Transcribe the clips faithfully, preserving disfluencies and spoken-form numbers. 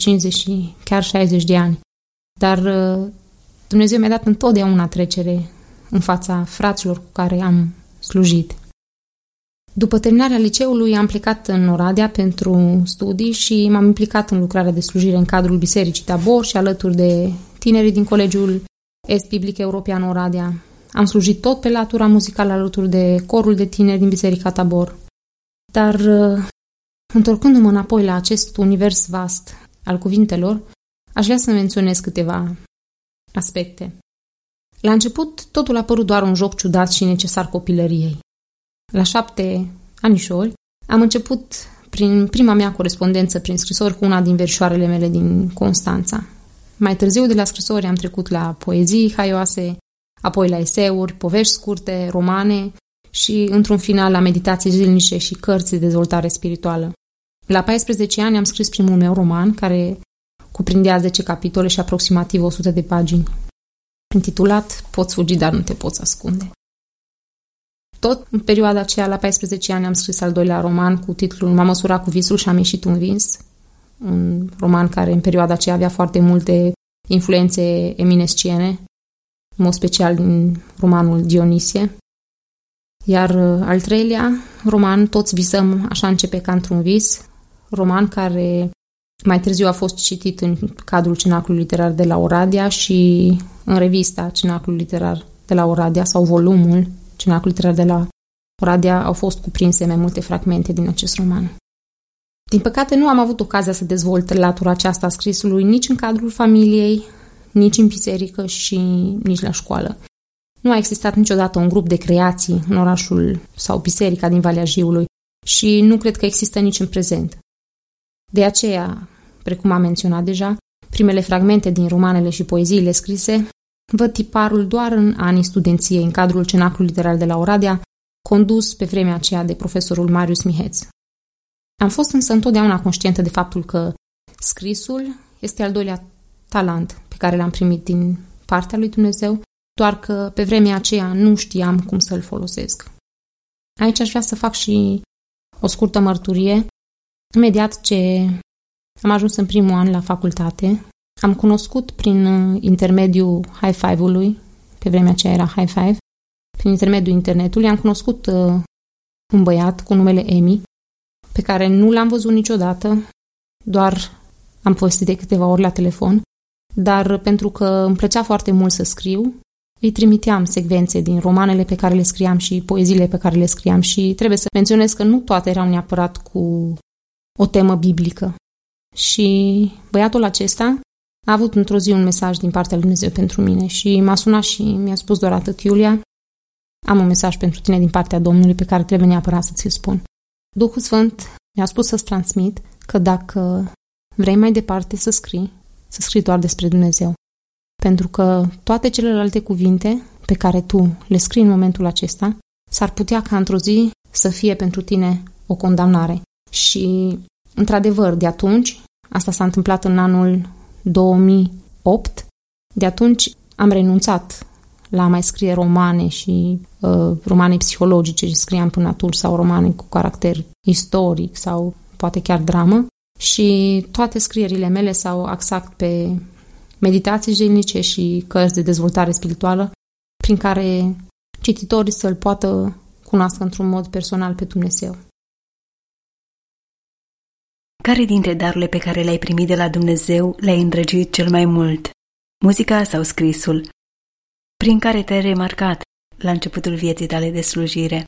cincizeci și chiar șaizeci de ani. Dar Dumnezeu mi-a dat întotdeauna trecere în fața fraților cu care am slujit. După terminarea liceului am plecat în Oradea pentru studii și m-am implicat în lucrarea de slujire în cadrul Bisericii Tabor și alături de tinerii din Colegiul Est Biblic European Oradea. Am slujit tot pe latura muzicală alături de corul de tineri din Biserica Tabor. Dar, întorcându-mă înapoi la acest univers vast al cuvintelor, aș vrea să menționez câteva aspecte. La început, totul a părut doar un joc ciudat și necesar copilăriei. La șapte anișori, am început prin prima mea corespondență prin scrisori cu una din verișoarele mele din Constanța. Mai târziu, de la scrisori, am trecut la poezii haioase, apoi la eseuri, povești scurte, romane și, într-un final, la meditații zilnice și cărți de dezvoltare spirituală. La paisprezece ani am scris primul meu roman, care cuprindea zece capitole și aproximativ o sută de pagini, intitulat Poți fugi, dar nu te poți ascunde. Tot în perioada aceea, la paisprezece ani, am scris al doilea roman cu titlul M-am măsurat cu visul și am ieșit un vis, un roman care în perioada aceea avea foarte multe influențe eminesciene, în mod special din romanul Dionisie. Iar al treilea roman, Toți visăm, așa începe ca într-un vis, roman care mai târziu a fost citit în cadrul Cenaclului Literar de la Oradea și în revista Cenaclul Literar de la Oradea sau volumul Cenaclul Literar de la Oradea au fost cuprinse mai multe fragmente din acest roman. Din păcate, nu am avut ocazia să dezvolt latura aceasta a scrisului nici în cadrul familiei, nici în biserică și nici la școală. Nu a existat niciodată un grup de creații în orașul sau biserica din Valea Jiului și nu cred că există nici în prezent. De aceea, precum am menționat deja, primele fragmente din romanele și poeziile scrise văd tiparul doar în anii studenției în cadrul Cenaclului Literar de la Oradea, condus pe vremea aceea de profesorul Marius Miheț. Am fost însă întotdeauna conștientă de faptul că scrisul este al doilea talent pe care l-am primit din partea lui Dumnezeu, doar că pe vremea aceea nu știam cum să-l folosesc. Aici aș vrea să fac și o scurtă mărturie. Imediat ce am ajuns în primul an la facultate, am cunoscut prin intermediul high five-ului, pe vremea aceea era high five, prin intermediul internetului, am cunoscut uh, un băiat cu numele Emi, pe care nu l-am văzut niciodată, doar am povestit de câteva ori la telefon, dar pentru că îmi plăcea foarte mult să scriu, îi trimiteam secvențe din romanele pe care le scriam și poeziile pe care le scriam și trebuie să menționez că nu toate erau neapărat cu o temă biblică. Și băiatul acesta a avut într-o zi un mesaj din partea lui Dumnezeu pentru mine și m-a sunat și mi-a spus doar atât: Iulia, am un mesaj pentru tine din partea Domnului pe care trebuie neapărat să ți-l spun. Duhul Sfânt mi-a spus să-ți transmit că dacă vrei mai departe să scrii, să scrii doar despre Dumnezeu. Pentru că toate celelalte cuvinte pe care tu le scrii în momentul acesta s-ar putea ca într-o zi să fie pentru tine o condamnare. Și, într-adevăr, de atunci, asta s-a întâmplat în anul două mii opt, de atunci am renunțat la a mai scrie romane și uh, romane psihologice, și scriam până atunci, sau romane cu caracter istoric sau poate chiar dramă, și toate scrierile mele s-au axat pe meditații zilnice și cărți de dezvoltare spirituală prin care cititorii să-L poată cunoască într-un mod personal pe Dumnezeu. Care dintre darurile pe care le-ai primit de la Dumnezeu le-ai îndrăgit cel mai mult? Muzica sau scrisul? Prin care te-ai remarcat la începutul vieții tale de slujire?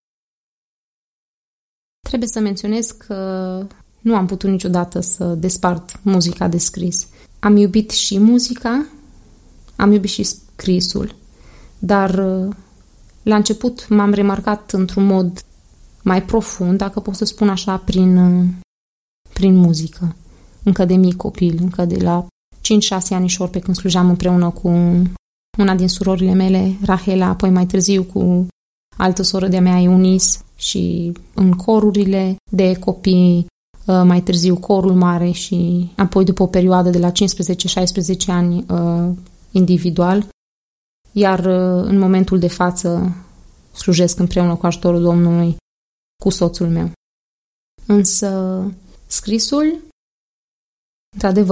Trebuie să menționez că nu am putut niciodată să despart muzica de scris. Am iubit și muzica, am iubit și scrisul, dar la început m-am remarcat într-un mod mai profund, dacă pot să spun așa, prin, prin muzică. Încă de mic copil, încă de la cinci șase anișori, pe când slujam împreună cu una din surorile mele, Rahela, apoi mai târziu cu altă soră de-a mea, Eunice, și în corurile de copii, mai târziu corul mare și apoi după o perioadă de la cincisprezece șaisprezece ani individual, iar în momentul de față slujesc împreună cu ajutorul Domnului cu soțul meu. Însă scrisul, într-adevăr,